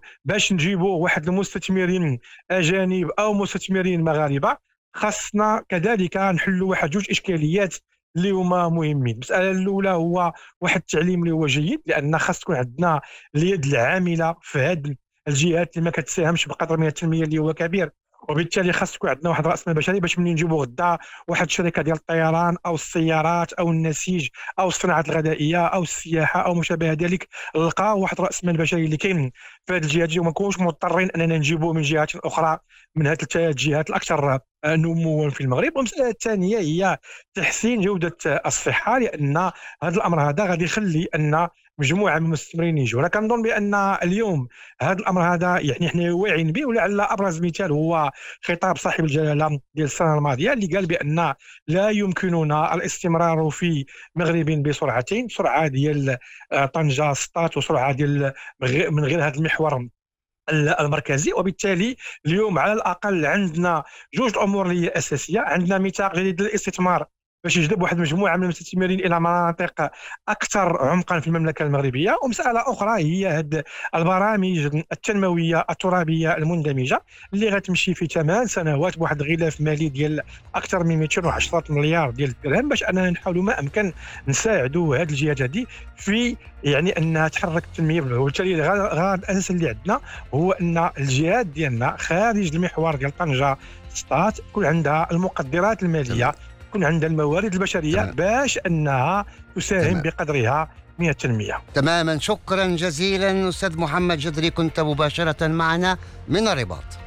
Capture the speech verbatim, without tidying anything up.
باش نجيبوا واحد المستثمرين اجانب او مستثمرين مغاربه، خاصنا كذلك نحلوا واحد جوج اشكاليات اللي هما مهمين. المساله الاولى هو واحد التعليم اللي هو جيد، لان خاص تكون عندنا اليد العامله في هذه الجهات اللي ما كتساهمش بقدر من التنميه اللي هو كبير، وبالتالي خاص تكون عندنا واحد راس مال بشري باش ملي نجيبوا غدا واحد الشركه ديال الطيران او السيارات او النسيج او الصناعه الغذائيه او السياحه او ما شابه ذلك، نلقاو واحد راس مال بشري اللي كاين في هذه الجهات دي، وما نكونوش مضطرين اننا نجيبوه من جهات اخرى من هذه الثلاث جهات الاكثر نموا في المغرب. والمساله الثانيه هي تحسين جوده الصحه، لان هذا الامر هذا غادي يخلي ان مجموعه من المستثمرين يجوا. انا كنظن بان اليوم هذا الامر هذا يعني حنا واعيين به، ولعل ابرز مثال هو خطاب صاحب الجلاله ديال السنه الماضيه اللي قال بان لا يمكننا الاستمرار في مغرب بسرعتين، سرعه ديال طنجه سطات وسرعه ديال من غير هذا المحور المركزي. وبالتالي اليوم على الاقل عندنا جوج الامور اللي هي اساسيه. عندنا ميثاق جديد للاستثمار باش يجذب واحد المجموعه من المستثمرين الى مناطق اكثر عمقا في المملكه المغربيه. ومساله اخرى هي هاد البرامج التنمويه الترابيه المندمجه اللي غتمشي في ثمان سنوات بواحد الغلاف مالي ديال اكثر من مئتين وعشرة مليار ديال الدرهم، باش اننا نحاولوا ما امكن نساعدوا هذه الجهات هذه في يعني انها تحرك التنميه. وبالتالي غا الاساس اللي عندنا هو ان الجهات ديالنا خارج المحور ديال طنجه سطات يكون عندها المقدرات الماليه، يكون عندها الموارد البشريه تمام. باش انها تساهم تمام. بقدرها من التنميه. تماما، شكرا جزيلا استاذ محمد جدري، كنت مباشره معنا من الرباط.